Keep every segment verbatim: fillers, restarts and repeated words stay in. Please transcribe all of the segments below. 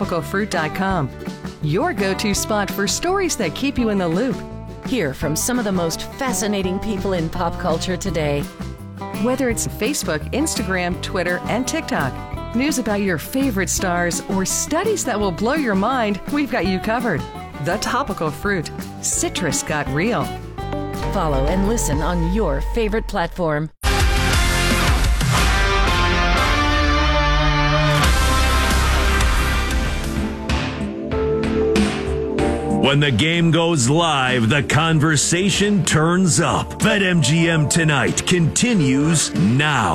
tropical fruit dot com, your go-to spot for stories that keep you in the loop. Hear from some of the most fascinating people in pop culture today. Whether it's Facebook, Instagram, Twitter, and TikTok, news about your favorite stars, or studies that will blow your mind, we've got you covered. The Topical Fruit. Citrus got real. Follow and listen on your favorite platform. When the game goes live, the conversation turns up. BetMGM Tonight continues now.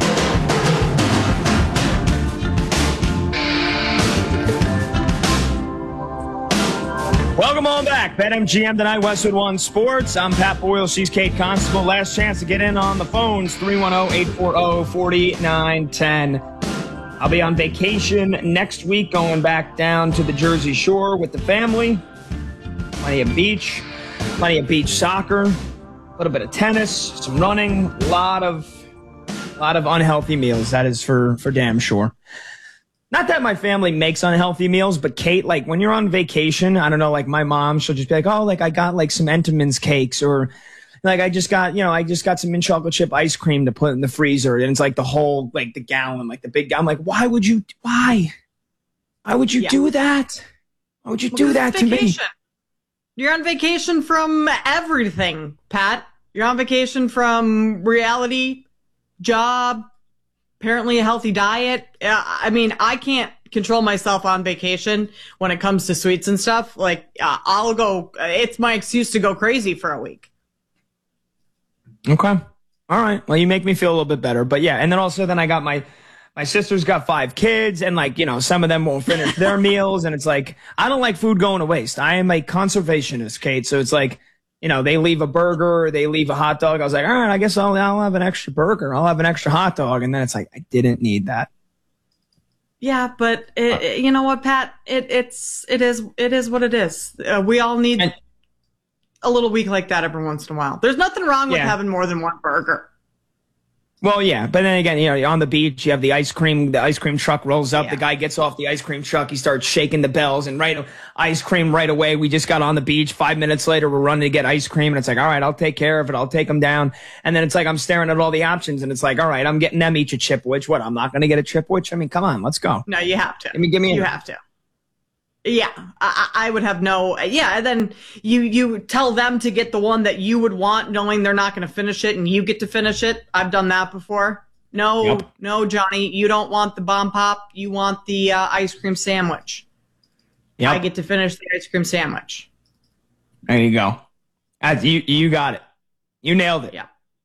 Welcome on back. BetMGM Tonight, Westwood One Sports. I'm Pat Boyle. She's Kate Constable. Last chance to get in on the phones, three one zero, eight four zero, four nine one zero. I'll be on vacation next week, going back down to the Jersey Shore with the family. Plenty of beach, plenty of beach soccer, a little bit of tennis, some running, a lot of, a lot of unhealthy meals. That is for, for damn sure. Not that my family makes unhealthy meals, but Kate, like when you're on vacation, I don't know, like my mom, she'll just be like, oh, like I got like some Entenmann's cakes, or like I just got, you know, I just got some mint chocolate chip ice cream to put in the freezer. And it's like the whole, like the gallon, like the big gallon. I'm like, why would you, why? Why would you yeah. do that? Why would you because do that to me? You're on vacation from everything, Pat. You're on vacation from reality, job, apparently a healthy diet. Uh, I mean, I can't control myself on vacation when it comes to sweets and stuff. Like, uh, I'll go, it's my excuse to go crazy for a week. Okay. All right. Well, you make me feel a little bit better. But yeah, and then also then I got my, my sister's got five kids, and like, you know, some of them won't finish their meals. And it's like, I don't like food going to waste. I am a conservationist, Kate. So it's like, you know, they leave a burger, or they leave a hot dog. I was like, all right, I guess I'll, I'll have an extra burger. I'll have an extra hot dog. And then it's like, I didn't need that. Yeah, but it, it, you know what, Pat? It, it's, it is, it is what it is. Uh, we all need and, a little week like that every once in a while. There's nothing wrong with yeah. having more than one burger. Well, yeah, but then again, you know, on the beach, you have the ice cream, the ice cream truck rolls up, yeah. the guy gets off the ice cream truck, he starts shaking the bells, and right, ice cream right away. We just got on the beach. Five minutes later, we're running to get ice cream, and it's like, all right, I'll take care of it. I'll take them down. And then it's like, I'm staring at all the options, and it's like, all right, I'm getting them each a Chipwich. What, I'm not going to get a Chipwich? I mean, come on, let's go. No, you have to. Give me, give me You a- have to. Yeah, I, I would have no, yeah, and then you, you tell them to get the one that you would want, knowing they're not going to finish it, and you get to finish it. I've done that before. No, yep. no, Johnny, you don't want the bomb pop. You want the uh, ice cream sandwich. Yep. I get to finish the ice cream sandwich. There you go. As you, you got it. You nailed it. Yeah.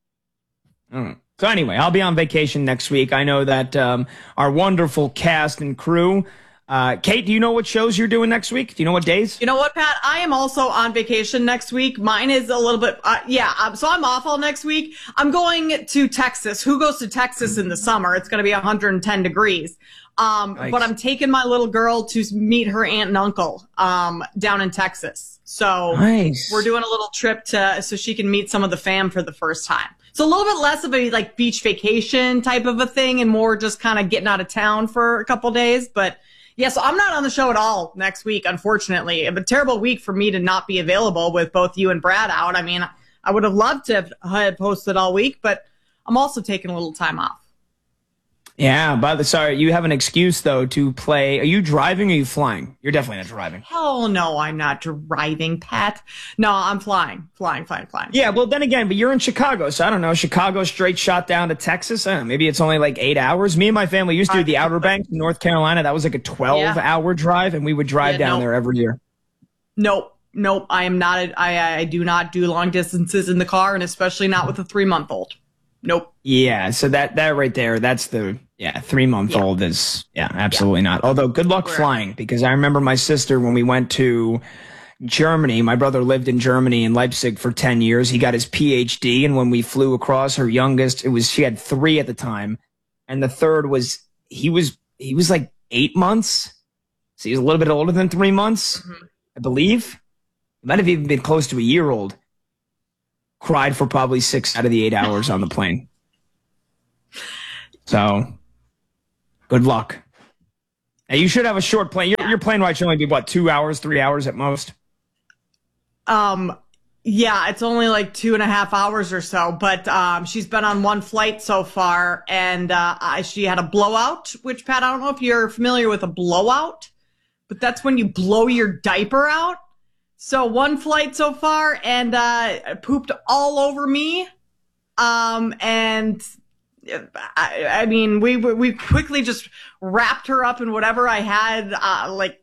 Mm. So anyway, I'll be on vacation next week. I know that um, our wonderful cast and crew. Uh, Kate, do you know what shows you're doing next week? Do you know what days? You know what, Pat? I am also on vacation next week. Mine is a little bit, uh, yeah. Um, so I'm off all next week. I'm going to Texas. Who goes to Texas in the summer? It's going to be one hundred ten degrees. Um, nice. But I'm taking my little girl to meet her aunt and uncle um, down in Texas. So nice. We're doing a little trip to so she can meet some of the fam for the first time. So a little bit less of a like beach vacation type of a thing, and more just kind of getting out of town for a couple days, but. Yeah, so I'm not on the show at all next week, unfortunately. A terrible week for me to not be available with both you and Brad out. I mean, I would have loved to have had posted all week, but I'm also taking a little time off. Yeah, by the sorry, you have an excuse though to play. Are you driving or are you flying? You're definitely not driving. Hell no, I'm not driving, Pat. No, I'm flying, flying, flying, flying. Yeah, well then again, but you're in Chicago, so I don't know. Chicago straight shot down to Texas. I don't know, maybe it's only like eight hours. Me and my family used to do the Outer Banks in North Carolina. That was like a twelve-hour yeah. drive, and we would drive yeah, down nope. there every year. Nope, nope. I am not. A, I I do not do long distances in the car, and especially not with a three-month-old. Nope. Yeah, so that that right there, that's the yeah three month old yeah. is yeah absolutely yeah. not. Although good luck We're, flying, because I remember my sister when we went to Germany. My brother lived in Germany in Leipzig for ten years. He got his P H D, and when we flew across, her youngest, it was she had three at the time, and the third was he was he was like eight months, so he was a little bit older than three months, mm-hmm. I believe. He might have even been close to a year old. Cried for probably six out of the eight hours on the plane. So, good luck. Now, you should have a short plane. Your, yeah. your plane ride should only be, what, two hours, three hours at most? Um, yeah, it's only like two and a half hours or so. But um, she's been on one flight so far, and uh, she had a blowout, which, Pat, I don't know if you're familiar with a blowout, but that's when you blow your diaper out. So one flight so far, and uh, pooped all over me. Um, and I, I mean, we we quickly just wrapped her up in whatever I had, uh, like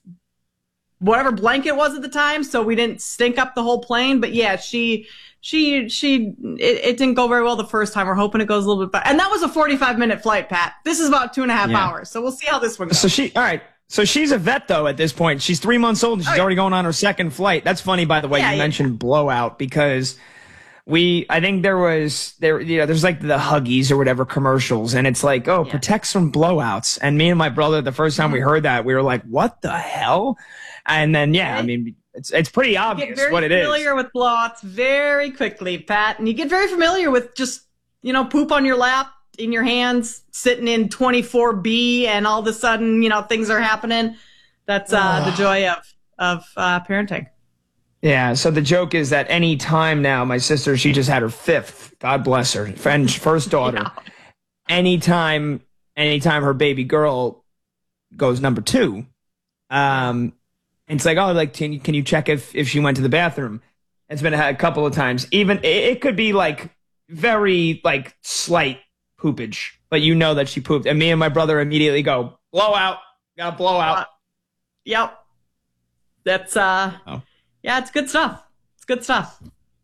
whatever blanket was at the time, so we didn't stink up the whole plane. But yeah, she she she it, it didn't go very well the first time. We're hoping it goes a little bit better. And that was a forty-five minute flight, Pat. This is about two and a half yeah. hours, so we'll see how this one goes. So she all right. So she's a vet, though, at this point. She's three months old, and she's oh, yeah. already going on her second flight. That's funny, by the way, yeah, you yeah. mentioned blowout, because we, I think there was, there, you know, there's like the Huggies or whatever commercials, and it's like, oh, yeah. protects from blowouts. And me and my brother, the first time we heard that, we were like, what the hell? And then, yeah, I mean, it's it's pretty obvious what it is. You get very familiar with blowouts very quickly, Pat, and you get very familiar with just, you know, poop on your lap, in your hands, sitting in twenty-four B, and all of a sudden, you know, things are happening. That's uh, the joy of of uh, parenting. Yeah. So the joke is that any time now, my sister, she just had her fifth. God bless her, friend, first daughter. yeah. Anytime, anytime her baby girl goes number two, um, it's like, oh, like, can you, can you check if if she went to the bathroom? It's been a couple of times. Even it, it could be like very like slight poopage, but you know that she pooped, and me and my brother immediately go, blowout, got a blowout. Uh, yep. That's, uh, oh. yeah, it's good stuff. It's good stuff.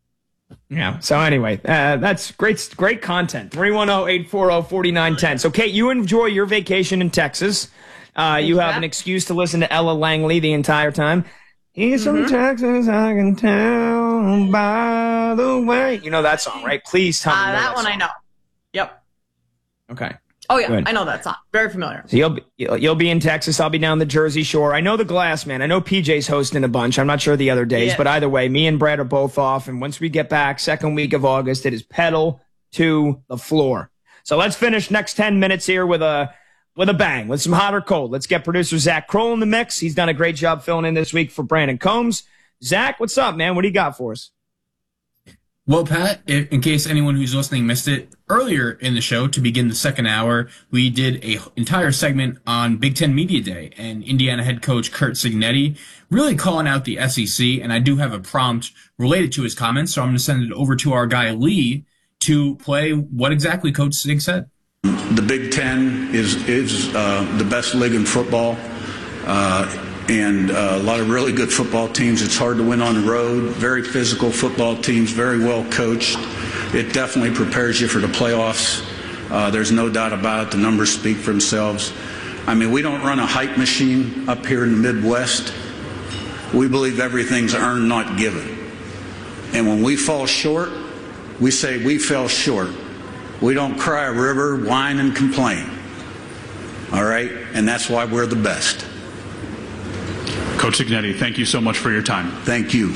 Yeah. So anyway, uh, that's great, great content. three one zero, eight four zero, four nine one zero. So, Kate, you enjoy your vacation in Texas. Uh, you have an excuse to listen to Ella Langley the entire time. He's mm-hmm. from Texas, I can tell by the way. You know that song, right? Please tell me. Uh, that, that one song. I know. Yep. Okay. Oh, yeah. Good. I know that song. Very familiar. So you'll be, you'll be in Texas. I'll be down the Jersey Shore. I know the Glass, man. I know P J's hosting a bunch. I'm not sure the other days, yeah. but either way, me and Brad are both off. And once we get back, second week of August, it is pedal to the floor. So let's finish next ten minutes here with a with a bang, with some hot or cold. Let's get producer Zach Kroll in the mix. He's done a great job filling in this week for Brandon Combs. Zach, what's up, man? What do you got for us? Well, Pat, if, in case anyone who's listening missed it, earlier in the show, to begin the second hour, we did an entire segment on Big Ten Media Day, and Indiana head coach Curt Cignetti really calling out the S E C, and I do have a prompt related to his comments, so I'm going to send it over to our guy Lee to play what exactly Coach Sig said. The Big Ten is, is uh, the best league in football. Uh, and uh, a lot of really good football teams. It's hard to win on the road. Very physical football teams, very well coached. It definitely prepares you for the playoffs. Uh, there's no doubt about it. The numbers speak for themselves. I mean, we don't run a hype machine up here in the Midwest. We believe everything's earned, not given. And when we fall short, we say we fell short. We don't cry a river, whine, and complain. All right? And that's why we're the best. Coach Cignetti, thank you so much for your time. Thank you.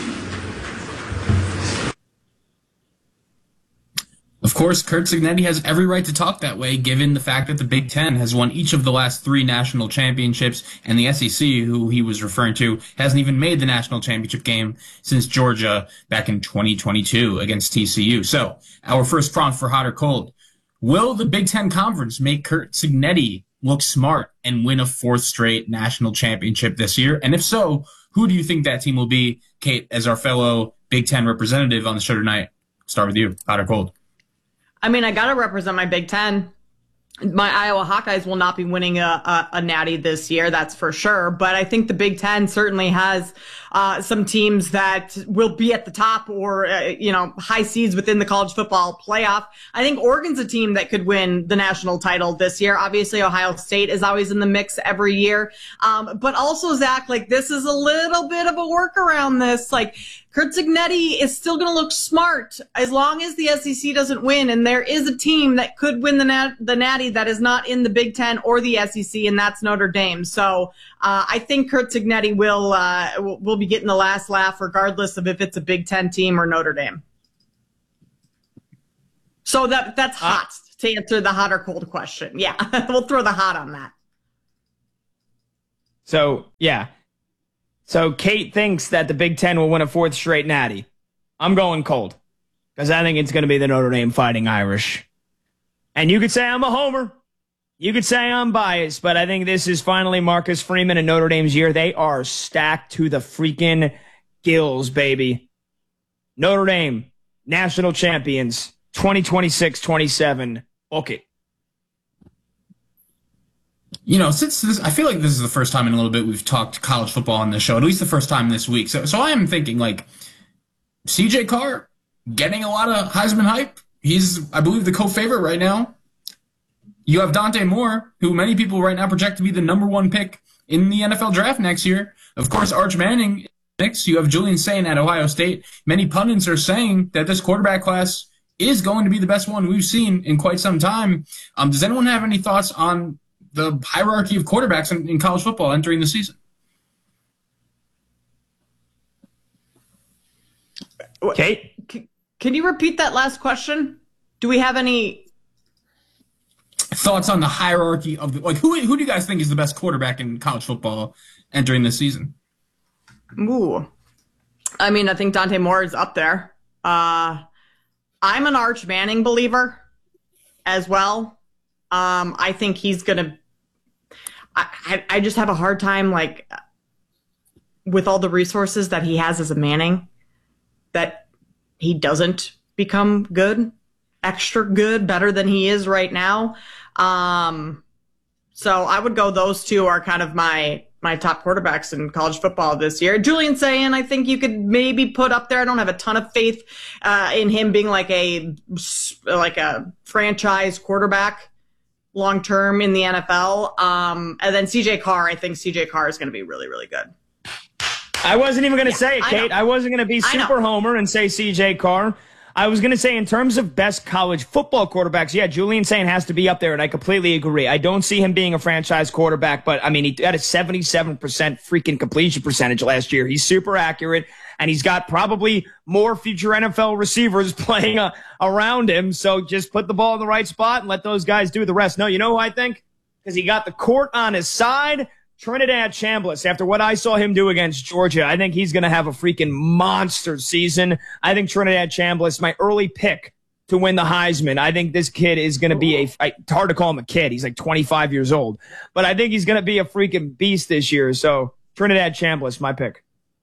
Of course, Curt Cignetti has every right to talk that way, given the fact that the Big Ten has won each of the last three national championships, and the S E C, who he was referring to, hasn't even made the national championship game since Georgia back in twenty twenty-two against T C U. So, our first prompt for hot or cold. Will the Big Ten Conference make Curt Cignetti look smart and win a fourth straight national championship this year? And if so, who do you think that team will be? Kate, as our fellow Big Ten representative on the show tonight, start with you, hot or cold? I mean, I got to represent my Big Ten. My Iowa Hawkeyes will not be winning a, a, a natty this year, that's for sure. But I think the Big Ten certainly has uh, some teams that will be at the top or, uh, you know, high seeds within the college football playoff. I think Oregon's a team that could win the national title this year. Obviously, Ohio State is always in the mix every year. Um, but also, Zach, like, this is a little bit of a workaround this. Like, Curt Cignetti is still going to look smart as long as the S E C doesn't win. And there is a team that could win the nat- the natty that is not in the Big Ten or the S E C, and that's Notre Dame. So uh, I think Curt Cignetti will, uh, will be getting the last laugh regardless of if it's a Big Ten team or Notre Dame. So that that's hot uh, to answer the hot or cold question. Yeah, we'll throw the hot on that. So, yeah. So Kate thinks that the Big Ten will win a fourth straight natty. I'm going cold because I think it's going to be the Notre Dame Fighting Irish. And you could say I'm a homer. You could say I'm biased, but I think this is finally Marcus Freeman and Notre Dame's year. They are stacked to the freaking gills, baby. Notre Dame, national champions, twenty twenty-six twenty-seven. Okay. You know, since this, I feel like this is the first time in a little bit we've talked college football on this show, at least the first time this week. So, so I am thinking, like, C J Carr getting a lot of Heisman hype. He's, I believe, the co-favorite right now. You have Dante Moore, who many people right now project to be the number one pick in the N F L draft next year. Of course, Arch Manning next. You have Julian Sayin at Ohio State. Many pundits are saying that this quarterback class is going to be the best one we've seen in quite some time. Um, does anyone have any thoughts on the hierarchy of quarterbacks in, in college football entering the season? Kate? Can you repeat that last question? Do we have any thoughts on the hierarchy of the, like, who who do you guys think is the best quarterback in college football entering this season? Ooh. I mean, I think Dante Moore is up there. Uh, I'm an Arch Manning believer as well. Um, I think he's going to I, I just have a hard time, like, with all the resources that he has as a Manning, that he doesn't become good, extra good, better than he is right now. Um, so I would go those two are kind of my my top quarterbacks in college football this year. Julian Sayin, I think you could maybe put up there. I don't have a ton of faith uh, in him being like a like a franchise quarterback long term in the N F L. Um, and then C J Carr, I think C J Carr is going to be really, really good. I wasn't even going to yeah, say it, Kate. I, I wasn't going to be super homer and say C J Carr. I was going to say in terms of best college football quarterbacks, yeah, Julian Sayin has to be up there, and I completely agree. I don't see him being a franchise quarterback, but, I mean, he had a seventy-seven percent freaking completion percentage last year. He's super accurate, and he's got probably more future N F L receivers playing uh, around him, so just put the ball in the right spot and let those guys do the rest. No, you know who I think? Because he got the court on his side. Trinidad Chambliss, after what I saw him do against Georgia, I think he's going to have a freaking monster season. I think Trinidad Chambliss, my early pick to win the Heisman. I think this kid is going to be a, it's hard to call him a kid. He's like twenty-five years old, but I think he's going to be a freaking beast this year. So Trinidad Chambliss, my pick.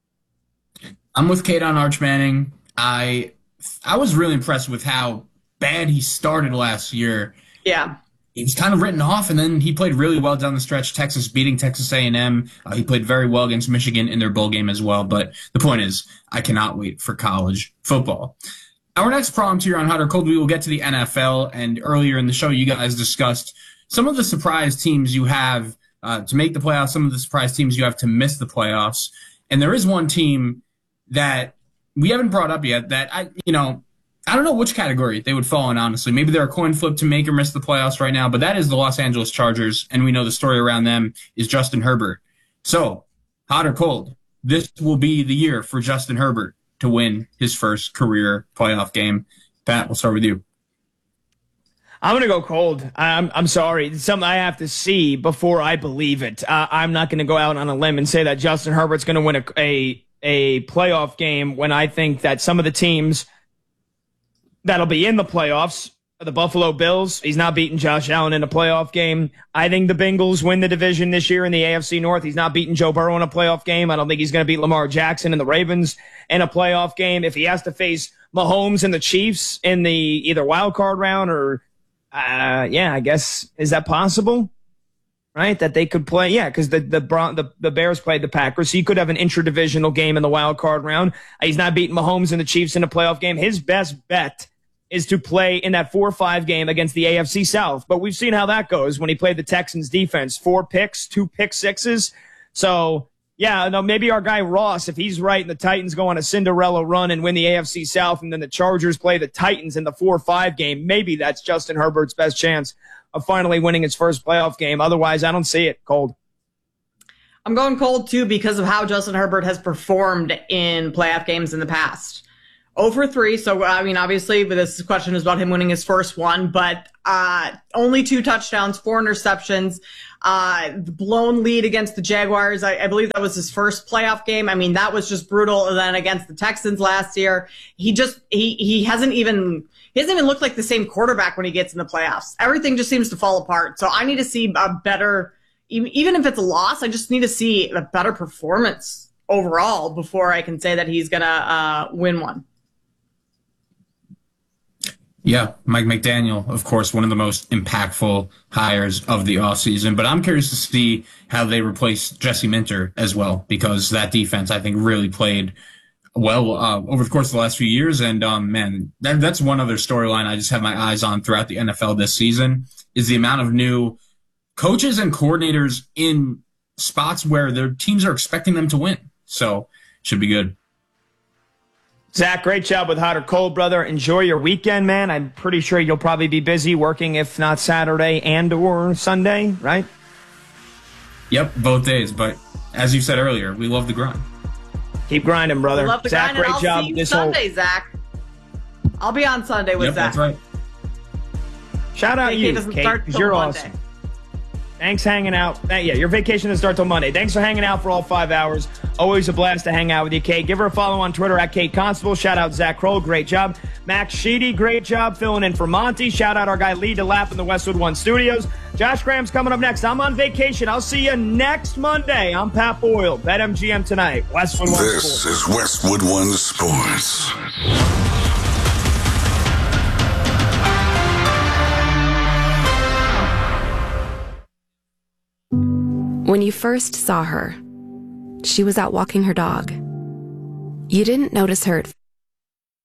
I'm with Kate on Arch Manning. I, I was really impressed with how bad he started last year. Yeah. He was kind of written off, and then he played really well down the stretch. Texas beating Texas A and M. Uh, he played very well against Michigan in their bowl game as well. But the point is, I cannot wait for college football. Our next prompt here on Hot or Cold, we will get to the N F L. And earlier in the show, you guys discussed some of the surprise teams you have uh, to make the playoffs, some of the surprise teams you have to miss the playoffs. And there is one team that we haven't brought up yet that, I, you know, I don't know which category they would fall in, honestly. Maybe they're a coin flip to make or miss the playoffs right now, but that is the Los Angeles Chargers, and we know the story around them is Justin Herbert. So, hot or cold, this will be the year for Justin Herbert to win his first career playoff game. Pat, we'll start with you. I'm going to go cold. I'm I'm sorry. It's something I have to see before I believe it. Uh, I'm not going to go out on a limb and say that Justin Herbert's going to win a, a, a playoff game when I think that some of the teams that'll be in the playoffs, the Buffalo Bills. He's not beating Josh Allen in a playoff game. I think the Bengals win the division this year in the A F C North. He's not beating Joe Burrow in a playoff game. I don't think he's going to beat Lamar Jackson and the Ravens in a playoff game. If he has to face Mahomes and the Chiefs in the either wild card round or, uh, yeah, I guess, is that possible? Right? That they could play. Yeah, because the, the, the, the Bears played the Packers. So he could have an intra-divisional game in the wild card round. He's not beating Mahomes and the Chiefs in a playoff game. His best bet is to play in that four five game against the A F C South. But we've seen how that goes when he played the Texans defense. Four picks, two pick sixes. So, yeah, no, maybe our guy Ross, if he's right and the Titans go on a Cinderella run and win the A F C South and then the Chargers play the Titans in the four five game, maybe that's Justin Herbert's best chance of finally winning his first playoff game. Otherwise, I don't see it. Cold. I'm going cold, too, because of how Justin Herbert has performed in playoff games in the past. oh for three. So, I mean, obviously, but this question is about him winning his first one, but uh, only two touchdowns, four interceptions, uh, the blown lead against the Jaguars. I, I believe that was his first playoff game. I mean, that was just brutal. And then against the Texans last year, he just, he, he hasn't even, he doesn't even look like the same quarterback when he gets in the playoffs. Everything just seems to fall apart. So I need to see a better, even if it's a loss, I just need to see a better performance overall before I can say that he's going to uh, win one. Yeah, Mike McDaniel, of course, one of the most impactful hires of the offseason. But I'm curious to see how they replace Jesse Minter as well, because that defense, I think, really played well uh, over the course of the last few years. And, um, man, that, that's one other storyline I just have my eyes on throughout the N F L this season is the amount of new coaches and coordinators in spots where their teams are expecting them to win. So, should be good. Zach, great job with Hot or Cold, brother. Enjoy your weekend, man. I'm pretty sure you'll probably be busy working, if not Saturday and or Sunday, right? Yep, both days. But as you said earlier, we love the grind. Keep grinding, brother. We love the Zach, grind, great and I'll job. see you This Sunday, whole... Zach. I'll be on Sunday with yep, Zach. That's right. Shout out Vacation you, doesn't Kate, start because till you're Monday. awesome. Thanks hanging out. Yeah, your vacation doesn't start till Monday. Thanks for hanging out for all five hours. Always a blast to hang out with you, Kate. Give her a follow on Twitter at Kate Constable. Shout out Zach Kroll. Great job. Max Sheedy, great job filling in for Monty. Shout out our guy Lee DeLapp in the Westwood One Studios. Josh Graham's coming up next. I'm on vacation. I'll see you next Monday. I'm Pat Boyle. BetMGM tonight. Westwood One This Sports. is Westwood One Sports. When you first saw her, she was out walking her dog. You didn't notice her at